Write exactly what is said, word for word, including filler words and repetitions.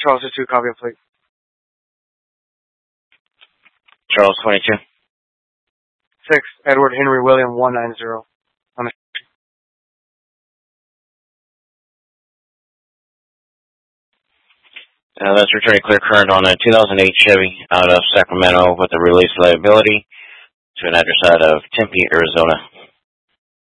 Charles two, copy of plate. Charles twenty-two. six, Edward Henry William one nine zero. On the Uh, that's returning clear current on a two thousand eight Chevy out of Sacramento with a release liability to an address out of Tempe, Arizona.